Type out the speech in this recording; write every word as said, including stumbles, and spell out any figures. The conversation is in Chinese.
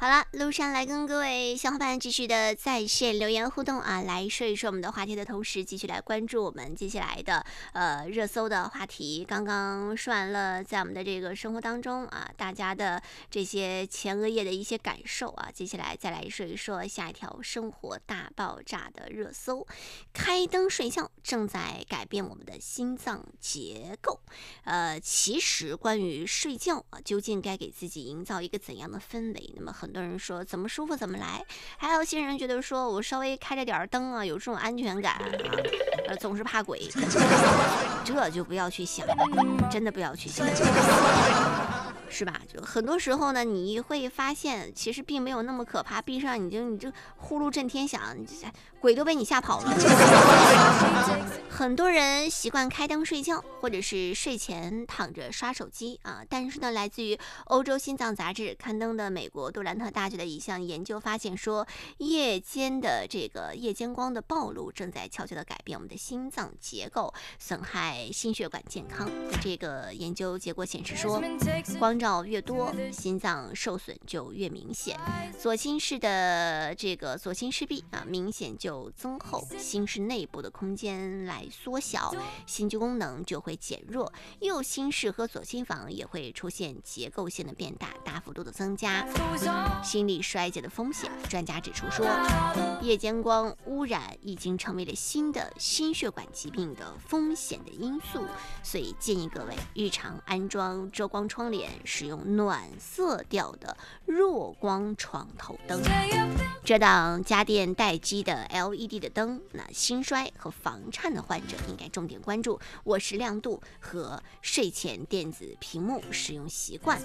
好了，路上来跟各位小伙伴继续的在线留言互动啊，来说一说我们的话题的同时，继续来关注我们接下来的呃热搜的话题。刚刚说完了，在我们的这个生活当中啊，大家的这些前额叶的一些感受啊，接下来再来说一说下一条生活大爆炸的热搜：开灯睡觉正在改变我们的心脏结构。呃，其实关于睡觉啊，究竟该给自己营造一个怎样的氛围？那么很多人说怎么舒服怎么来，还有些人觉得说我稍微开着点灯啊，有这种安全感啊，呃，总是怕鬼，这就不要去想，真的不要去想。是吧？就很多时候呢，你会发现其实并没有那么可怕。闭上眼睛，你就呼噜震天响，你这鬼都被你吓跑了。很多人习惯开灯睡觉，或者是睡前躺着刷手机啊。但是呢，来自于欧洲心脏杂志刊登的美国杜兰特大学的一项研究发现说，夜间的这个夜间光的暴露正在悄悄地改变我们的心脏结构，损害心血管健康。这个研究结果显示说，光照越多，心脏受损就越明显。左心室的这个左心室壁啊，明显就增厚，心室内部的空间来缩小，心肌功能就会减弱。右心室和左心房也会出现结构性的变大，大幅度的增加心力衰竭的风险。专家指出说，夜间光污染已经成为了新的心血管疾病的风险的因素，所以建议各位日常安装遮光窗帘，使用暖色调的弱光床头灯。这档家电待机的 L E D 的灯，那心衰和房颤的患者应该重点关注卧室亮度和睡前电子屏幕使用习惯。